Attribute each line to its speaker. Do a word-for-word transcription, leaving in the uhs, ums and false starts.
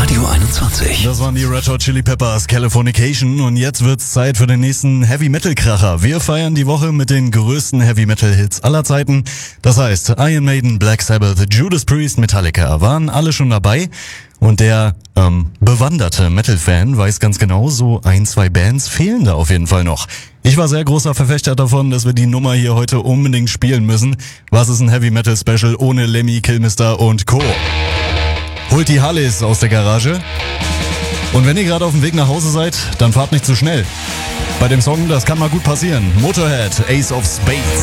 Speaker 1: Radio einundzwanzig.
Speaker 2: Das waren die Red Hot Chili Peppers, Californication, und jetzt wird's Zeit für den nächsten Heavy Metal Kracher. Wir feiern die Woche mit den größten Heavy Metal Hits aller Zeiten. Das heißt, Iron Maiden, Black Sabbath, Judas Priest, Metallica waren alle schon dabei. Und der ähm, bewanderte Metal-Fan weiß ganz genau, so ein, zwei Bands fehlen da auf jeden Fall noch. Ich war sehr großer Verfechter davon, dass wir die Nummer hier heute unbedingt spielen müssen. Was ist ein Heavy Metal Special ohne Lemmy, Kilmister und Co.? Holt die Harleys aus der Garage. Und wenn ihr gerade auf dem Weg nach Hause seid, dann fahrt nicht zu schnell. Bei dem Song, das kann mal gut passieren. Motorhead, Ace of Spades.